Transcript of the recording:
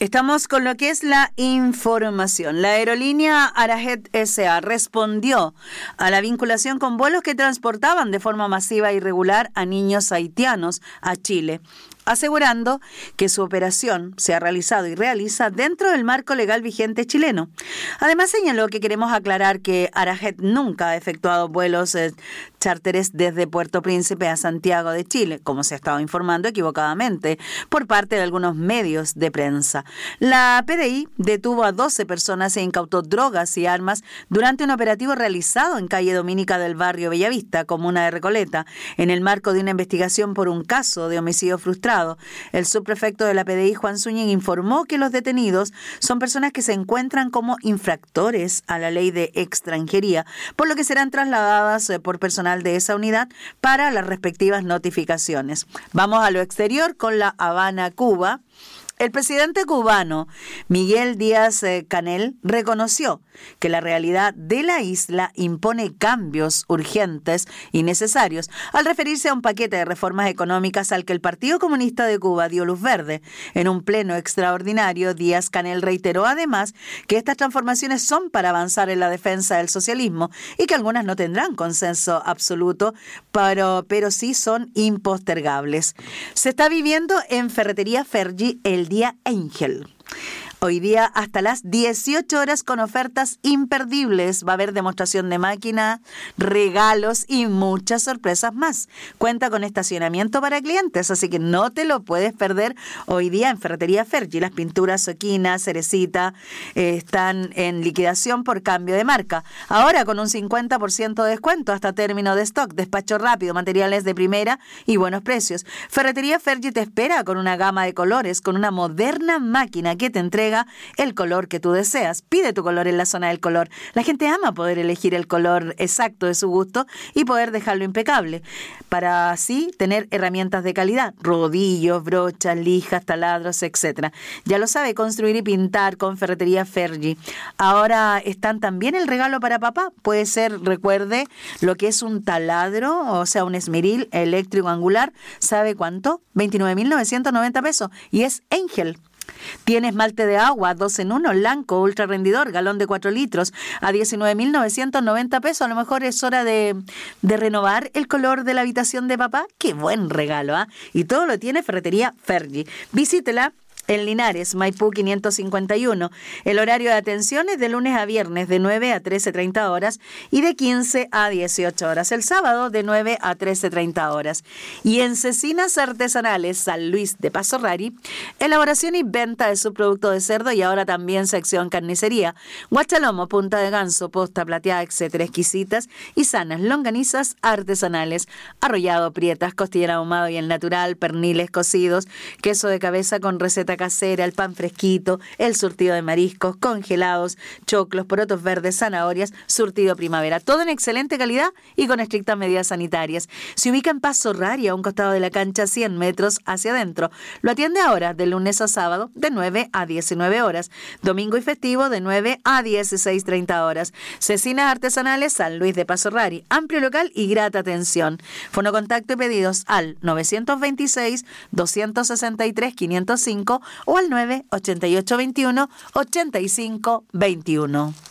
Estamos con lo que es la información. La aerolínea Arajet S.A. respondió a la vinculación con vuelos que transportaban de forma masiva e irregular a niños haitianos a Chile, asegurando que su operación se ha realizado y realiza dentro del marco legal vigente chileno. Además, señaló que queremos aclarar que Arajet nunca ha efectuado vuelos charteres desde Puerto Príncipe a Santiago de Chile, como se ha estado informando equivocadamente por parte de algunos medios de prensa. La PDI detuvo a 12 personas e incautó drogas y armas durante un operativo realizado en calle Dominica del barrio Bellavista, comuna de Recoleta, en el marco de una investigación por un caso de homicidio frustrado. El subprefecto de la PDI, Juan Zúñiga, informó que los detenidos son personas que se encuentran como infractores a la ley de extranjería, por lo que serán trasladadas por personal de esa unidad para las respectivas notificaciones. Vamos a lo exterior con La Habana, Cuba. El presidente cubano Miguel Díaz-Canel reconoció que la realidad de la isla impone cambios urgentes y necesarios al referirse a un paquete de reformas económicas al que el Partido Comunista de Cuba dio luz verde. En un pleno extraordinario, Díaz-Canel reiteró además que estas transformaciones son para avanzar en la defensa del socialismo y que algunas no tendrán consenso absoluto, pero sí son impostergables. Se está viviendo en Ferretería Fergie el Día Ángel. Hoy día hasta las 18 horas con ofertas imperdibles. Va a haber demostración de máquina, regalos y muchas sorpresas más. Cuenta con estacionamiento para clientes, así que no te lo puedes perder hoy día en Ferretería Fergie. Las pinturas Soquina, Cerecita están en liquidación por cambio de marca. Ahora con un 50% de descuento hasta término de stock, despacho rápido, materiales de primera y buenos precios. Ferretería Fergie te espera con una gama de colores, con una moderna máquina que te entrega el color que tú deseas. Pide tu color en la zona del color. La gente ama poder elegir el color exacto de su gusto y poder dejarlo impecable, para así tener herramientas de calidad, rodillos, brochas, lijas, taladros, etc. Ya lo sabe, construir y pintar con Ferretería Fergie. Ahora están también el regalo para papá. Puede ser, recuerde, lo que es un taladro, o sea, un esmeril eléctrico angular. ¿Sabe cuánto? 29.990 pesos. Y es Ángel. Tiene esmalte de agua, 2 en 1, blanco, ultra rendidor, galón de 4 litros, a 19.990 pesos. A lo mejor es hora de renovar el color de la habitación de papá. ¡Qué buen regalo! Y todo lo tiene Ferretería Fergie. Visítela en Linares, Maipú 551. El horario de atención es de lunes a viernes de 9 a 13:30 horas y de 15 a 18 horas. El sábado de 9 a 13:30 horas. Y en Cecinas Artesanales San Luis de Paso Rari, elaboración y venta de subproducto de cerdo y ahora también sección carnicería. Guachalomo, punta de ganso, posta plateada, etcétera. Exquisitas y sanas longanizas artesanales. Arrollado, prietas, costillera ahumado y el natural, perniles cocidos, queso de cabeza con receta casera, el pan fresquito, el surtido de mariscos, congelados, choclos, porotos verdes, zanahorias, surtido primavera. Todo en excelente calidad y con estrictas medidas sanitarias. Se ubica en Paso Rari, a un costado de la cancha, 100 metros hacia adentro. Lo atiende ahora de lunes a sábado de 9 a 19 horas. Domingo y festivo de 9 a 16:30 horas. Cecinas Artesanales San Luis de Paso Rari. Amplio local y grata atención. Fonocontacto y pedidos al 926-263-505 o al 98821-8521.